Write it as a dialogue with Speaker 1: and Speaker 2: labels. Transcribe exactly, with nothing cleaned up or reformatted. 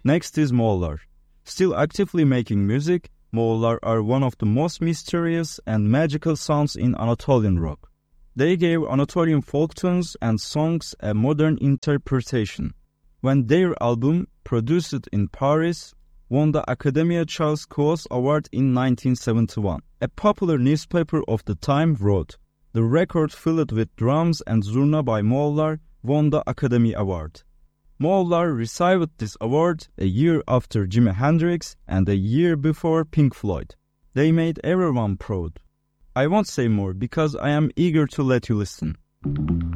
Speaker 1: Next is Moğollar. Still actively making music, Moğollar are one of the most mysterious and magical sounds in Anatolian rock. They gave Anatolian folk tunes and songs a modern interpretation. When their album, produced in Paris, won the Academia Charles-Cros Award in nineteen seventy-one, a popular newspaper of the time wrote, "The record filled with drums and zurna by Moğollar won the Academy Award." Moğollar received this award a year after Jimi Hendrix and a year before Pink Floyd. They made everyone proud. I won't say more because I am eager to let you listen.